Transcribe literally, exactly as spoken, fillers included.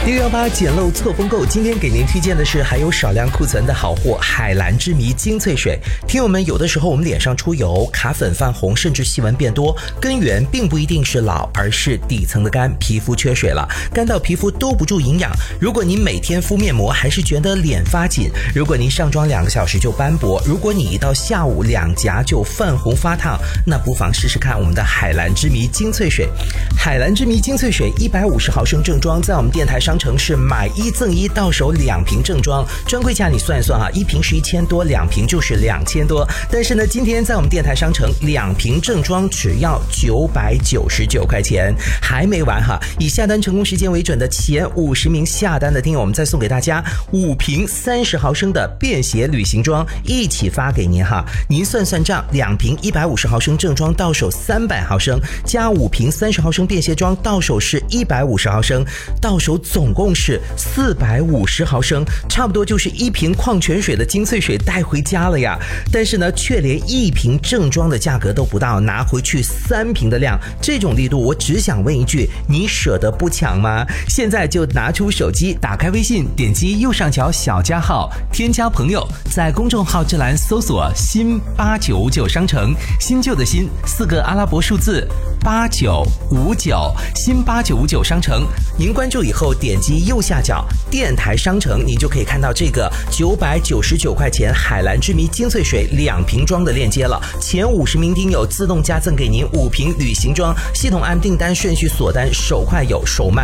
六一八捡漏错风购，今天给您推荐的是还有少量库存的好货——海蓝之谜精粹水。听友们，有的时候我们脸上出油、卡粉、泛红，甚至细纹变多，根源并不一定是老，而是底层的肝皮肤缺水了，干到皮肤兜不住营养。如果您每天敷面膜还是觉得脸发紧，如果您上妆两个小时就斑驳，如果你一到下午两颊就泛红发烫，那不妨试试看我们的海蓝之谜精粹水。海蓝之谜精粹水一百五十毫升正装，在我们电台商城是买一赠一，到手两瓶正装，专柜价你算一算啊，一瓶是一千多，两瓶就是两千多。但是呢，今天在我们电台商城两瓶正装只要九百九十九块钱，还没完哈！以下单成功时间为准的前五十名下单的听友，我们再送给大家五瓶三十毫升的便携旅行装，一起发给您哈。您算算账，两瓶一百五十毫升正装到手三百毫升，加五瓶三十毫升便携装到手是一百五十毫升，到手总共是四百五十毫升，差不多就是一瓶矿泉水的精粹水带回家了呀。但是呢，却连一瓶正装的价格都不到，拿回去三瓶的量，这种力度，我只想问一句，你舍得不抢吗？现在就拿出手机，打开微信，点击右上角小加号，添加朋友，在公众号之栏搜索新八九五九商城，新旧的新，四个阿拉伯数字八九五九，新八九五九商城。您关注以后，点击右下角电台商城，你就可以看到这个九百九十九块钱海蓝之谜精粹水两瓶装的链接了。前五十名听友自动加赠给您五瓶旅行装，系统按订单顺序锁单，手快有，手慢